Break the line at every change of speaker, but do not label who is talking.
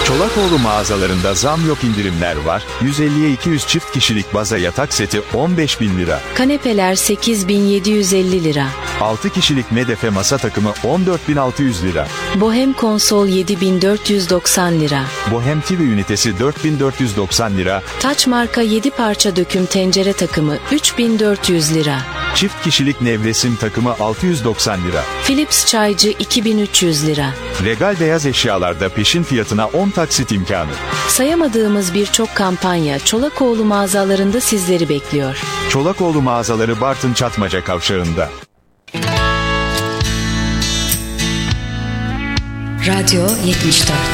Çolakoğlu mağazalarında zam yok, indirimler var. 150'ye 200 çift kişilik baza yatak seti 15.000 lira.
Kanepeler 8.750 lira.
6 kişilik medefe masa takımı 14.600 lira.
Bohem konsol 7.490 lira.
Bohem TV ünitesi 4.490 lira.
Taç marka 7 parça döküm tencere takımı 3.400 lira.
Çift kişilik nevresim takımı 690 lira.
Philips çaycı 2.300 lira.
Regal beyaz eşyalarda peşin fiyatına 10 taksit imkanı.
Sayamadığımız birçok kampanya Çolakoğlu mağazalarında sizleri bekliyor.
Çolakoğlu mağazaları Bartın Çatmaca Kavşağı'nda.
Radyo 74.